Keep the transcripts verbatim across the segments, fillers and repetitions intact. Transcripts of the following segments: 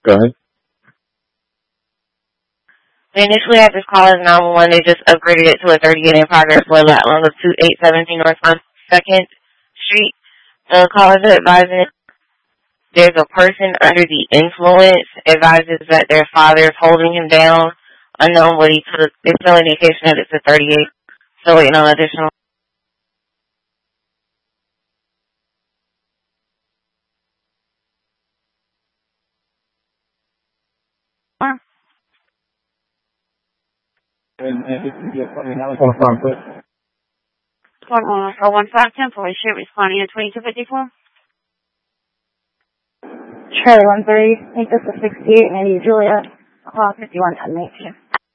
Go ahead. They initially had this call as nine one one. They just upgraded it to a thirty-eight in progress for lot number two eight seven zero North second Street. The caller is advising there's a person under the influence, advises that their father is holding him down. Unknown what he took. There's no indication that it's a thirty-eight. So waiting on additional. One one four one five ten four should responding to twenty two fifty four. Charlie one three, make this a sixty-eight, and I need Julia. Call fifty-one ten, make sure.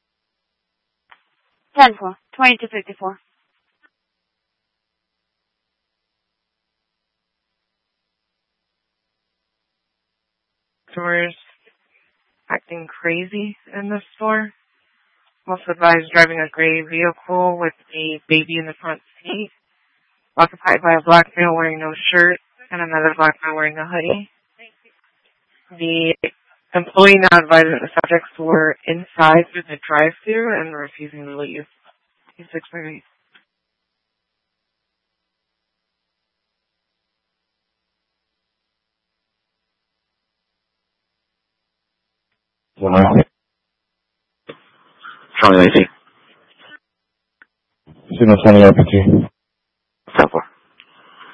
ten four, twenty two fifty four. Stores acting crazy in the store. Also advised driving a gray vehicle with a baby in the front seat. Occupied by a black male wearing no shirt and another black male wearing a hoodie. The employee now advised that the subjects were inside through the drive-thru and refusing to leave. He's explaining. Charlie Lacey. Signal twenty R P T.